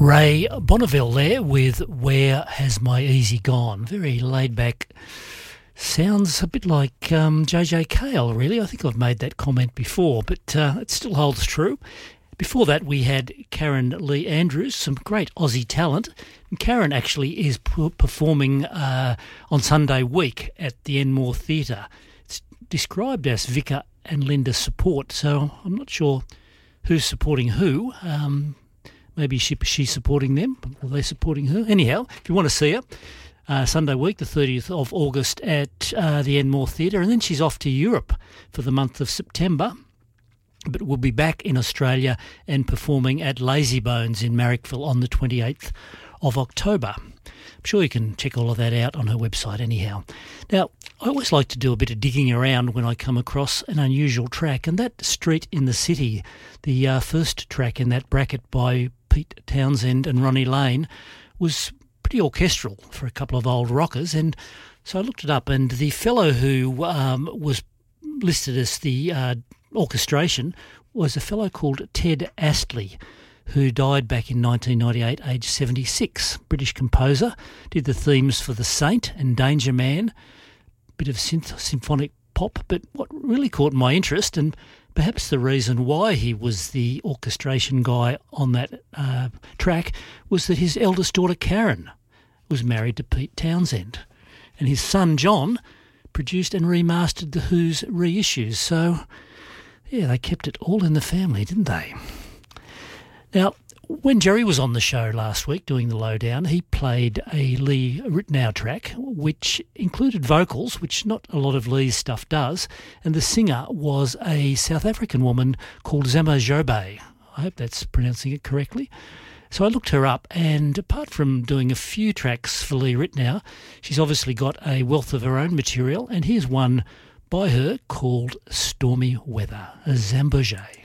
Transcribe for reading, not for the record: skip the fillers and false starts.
Ray Bonneville there with Where Has My Easy Gone? Very laid back. Sounds a bit like JJ Cale, really. I think I've made that comment before, but it still holds true. Before that, we had Karen Lee Andrews, some great Aussie talent. And Karen actually is performing on Sunday week at the Enmore Theatre. It's described as Vicar and Linda support, so I'm not sure who's supporting who. Maybe she's supporting them, or they're supporting her. Anyhow, if you want to see her, Sunday week, the 30th of August at the Enmore Theatre, and then she's off to Europe for the month of September. But we'll be back in Australia and performing at Lazybones in Marrickville on the 28th of October. I'm sure you can check all of that out on her website anyhow. Now, I always like to do a bit of digging around when I come across an unusual track, and that Street in the City, the first track in that bracket by Pete Townsend and Ronnie Lane, was pretty orchestral for a couple of old rockers, and so I looked it up, and the fellow who was listed as the orchestration was a fellow called Ted Astley, who died back in 1998, aged 76. British composer, did the themes for The Saint and Danger Man, bit of symphonic pop, but what really caught my interest, and perhaps the reason why he was the orchestration guy on that track, was that his eldest daughter Karen was married to Pete Townsend, and his son John produced and remastered The Who's reissues. So, yeah, they kept it all in the family, didn't they? Now, when Jerry was on the show last week doing the lowdown, he played a Lee Ritenour track, which included vocals, which not a lot of Lee's stuff does, and the singer was a South African woman called Zama Jobe. I hope that's pronouncing it correctly. So I looked her up, and apart from doing a few tracks for Lee Ritenour, she's obviously got a wealth of her own material, and here's one by her called Stormy Weather, a Zambojay.